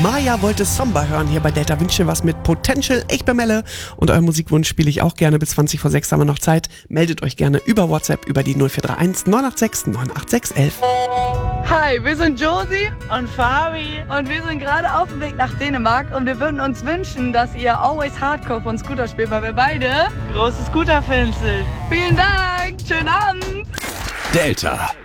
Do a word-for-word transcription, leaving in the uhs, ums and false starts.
Maja wollte Somba hören hier bei Delta. Wünsche was mit Potential. Ich bin Melle und euren Musikwunsch spiele ich auch gerne. Bis zwanzig vor sechs haben wir noch Zeit. Meldet euch gerne über WhatsApp über die null vier drei eins neun acht sechs neun acht sechs eins eins. Hi, wir sind Josie und Fabi und wir sind gerade auf dem Weg nach Dänemark und wir würden uns wünschen, dass ihr Always Hardcore von Scooter spielt, weil wir beide große Scooter-Fans sind. Vielen Dank, schönen Abend! Delta.